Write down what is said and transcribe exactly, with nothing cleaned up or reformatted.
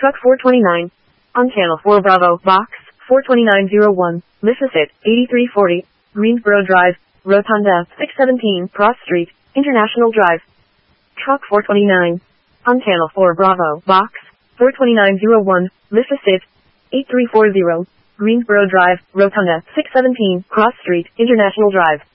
Truck four twenty-nine. On Channel four Bravo, Box four twenty-nine oh one, Lississit, eighty-three forty, Greensboro Drive, Rotunda, six seventeen, Cross Street, International Drive. Truck four twenty-nine. On Channel four Bravo, Box four twenty-nine oh one, Lississit, eighty-three forty, Greensboro Drive, Rotunda, six seventeen, Cross Street, International Drive.